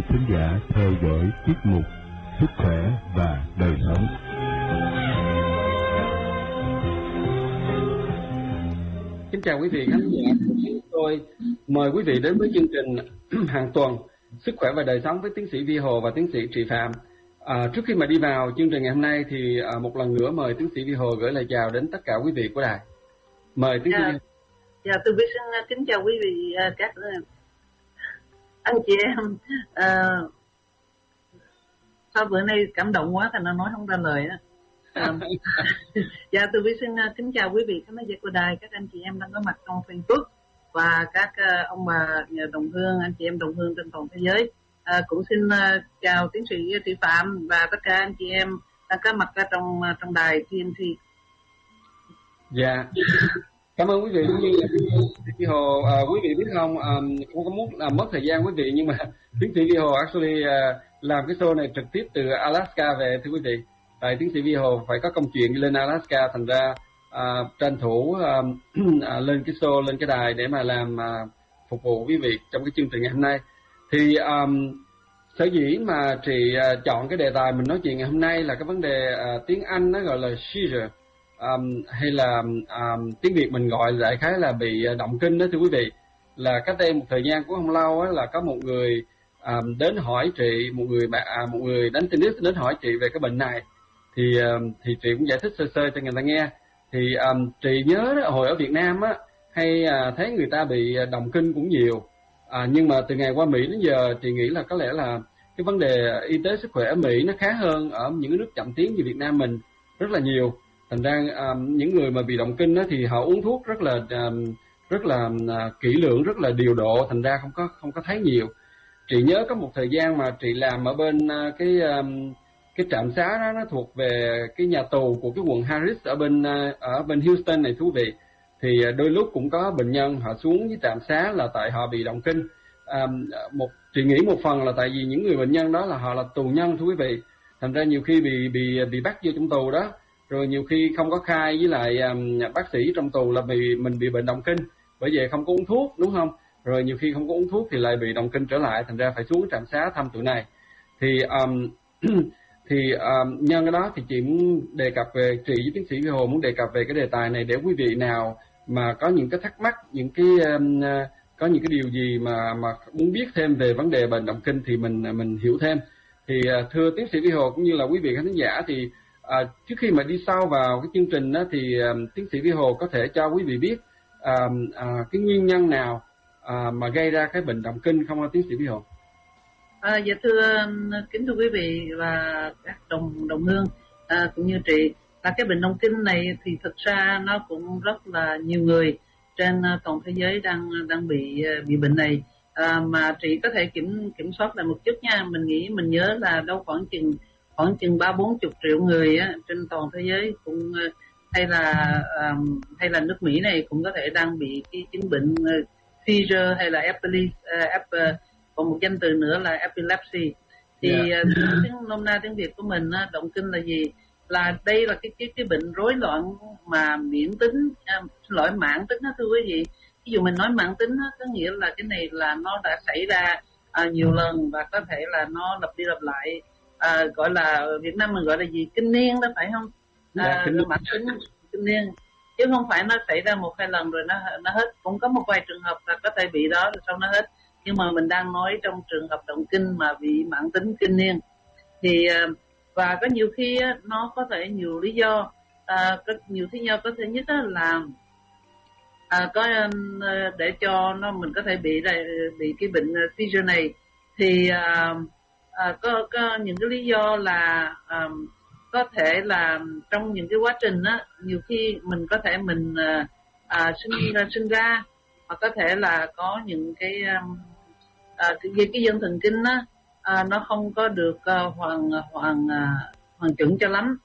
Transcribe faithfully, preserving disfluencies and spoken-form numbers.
thính giả theo dõi tiết mục Sức khỏe và đời sống. Kính chào quý vị khán giả. Tôi mời quý vị đến với chương trình hàng tuần Sức khỏe và đời sống với tiến sĩ Vi Hồ và tiến sĩ Trị Phạm. À, trước khi mà đi vào chương trình ngày hôm nay thì à, một lần nữa mời tiến sĩ Vi Hồ gửi lời chào đến tất cả quý vị của đài. Mời tiến sĩ. Dạ, dạ tôi biết xin kính chào quý vị các anh chị em. À, sau bữa nay cảm động quá thành nó nói không ra lời á. À, dạ tôi biết xin kính chào quý vị khán giả của đài, các anh chị em đang có mặt trong Facebook và các uh, ông bà đồng hương, anh chị em đồng hương trên toàn thế giới. À, cũng xin uh, chào tiến sĩ Trị Phạm và tất cả anh chị em đang có mặt ở trong uh, trong đài tê en tê. Dạ. Cảm ơn quý vị cũng như là Vi Hồ. À, quý vị biết không, um, không có muốn làm mất thời gian quý vị, nhưng mà tiến sĩ Vi Hồ actually uh, làm cái show này trực tiếp từ Alaska về thưa quý vị. Tại tiến sĩ Vi Hồ phải có công chuyện đi lên Alaska, thành ra uh, tranh thủ uh, uh, lên cái show, lên cái đài để mà làm uh, phục vụ quý vị trong cái chương trình ngày hôm nay. Thì um, sở dĩ mà chị uh, chọn cái đề tài mình nói chuyện ngày hôm nay là cái vấn đề uh, tiếng Anh nó gọi là seizure. Um, hay là um, tiếng Việt mình gọi đại khái là bị động kinh đó thưa quý vị. Là cách đây một thời gian cũng không lâu á, là có một người um, đến hỏi chị, một người bạn, à, một người đánh tennis đến hỏi chị về cái bệnh này. Thì um, thì chị cũng giải thích sơ sơ cho người ta nghe. Thì um, chị nhớ đó, hồi ở Việt Nam á hay uh, thấy người ta bị động kinh cũng nhiều. À, nhưng mà từ ngày qua Mỹ đến giờ chị nghĩ là có lẽ là cái vấn đề y tế sức khỏe ở Mỹ nó khá hơn ở những nước chậm tiến như Việt Nam mình rất là nhiều. Thành ra um, những người mà bị động kinh đó thì họ uống thuốc rất là um, rất là uh, kỹ lưỡng, rất là điều độ, thành ra không có không có thấy nhiều. Chị nhớ có một thời gian mà chị làm ở bên uh, cái um, cái trạm xá đó, nó thuộc về cái nhà tù của cái quận Harris ở bên uh, ở bên Houston này thú vị. Thì uh, đôi lúc cũng có bệnh nhân họ xuống với trạm xá là tại họ bị động kinh. Um, một chị nghĩ một phần là tại vì những người bệnh nhân đó là họ là tù nhân thú quý vị. Thành ra nhiều khi bị bị bị bắt vô trong tù đó. Rồi nhiều khi không có khai với lại um, bác sĩ trong tù là bị mình bị bệnh động kinh, bởi vậy không có uống thuốc, đúng không? Rồi nhiều khi không có uống thuốc thì lại bị động kinh trở lại, thành ra phải xuống trạm xá thăm tụi này. Thì um, thì um, nhân cái đó thì chị muốn đề cập về, chị với tiến sĩ Vi Hồ muốn đề cập về cái đề tài này để quý vị nào mà có những cái thắc mắc, những cái um, có những cái điều gì mà mà muốn biết thêm về vấn đề bệnh động kinh thì mình mình hiểu thêm. Thì uh, thưa tiến sĩ Vi Hồ cũng như là quý vị khán giả, thì À, trước khi mà đi sâu vào cái chương trình đó, thì um, tiến sĩ Vi Hồ có thể cho quý vị biết um, uh, cái nguyên nhân nào uh, mà gây ra cái bệnh động kinh không, tiến sĩ Vi Hồ? À, dạ thưa kính thưa quý vị và các đồng đồng hương à, cũng như chị, là cái bệnh động kinh này thì thực ra nó cũng rất là nhiều người trên toàn thế giới đang đang bị bị bệnh này. À, mà chị có thể kiểm kiểm soát lại một chút nha. Mình nghĩ mình nhớ là đâu khoảng chừng khoảng chừng ba bốn chục triệu người á, trên toàn thế giới cũng hay là um, hay là nước Mỹ này cũng có thể đang bị cái chứng bệnh uh, seizure hay là epilepsy, uh, ep, uh, còn một danh từ nữa là epilepsy. Thì yeah. uh, tiếng nôm na tiếng Việt của mình uh, động kinh là gì? Là đây là cái cái cái bệnh rối loạn mà miễn tính, uh, xin lỗi mãn tính đó thưa quý vị. Ví dụ mình nói mãn tính đó, có nghĩa là cái này là nó đã xảy ra uh, nhiều lần và có thể là nó lặp đi lặp lại. À, gọi là Việt Nam mình gọi là gì, kinh niên đó phải không? À, dạ, mãn tính kinh niên, chứ không phải nó xảy ra một hai lần rồi nó nó hết. Cũng có một vài trường hợp là có thể bị đó rồi sau nó hết, nhưng mà mình đang nói trong trường hợp động kinh mà bị mãn tính kinh niên. Thì và có nhiều khi nó có thể nhiều lý do. À, có nhiều lý do, có thể nhất là à, có để cho nó mình có thể bị bị cái bệnh seizure này thì à, À, có, có những cái lý do là um, có thể là trong những cái quá trình á, nhiều khi mình có thể mình uh, uh, sinh ra sinh ra hoặc có thể là có những cái um, uh, cái, cái dây thần kinh á, uh, nó không có được uh, hoàn hoàn uh, hoàn chuẩn cho lắm.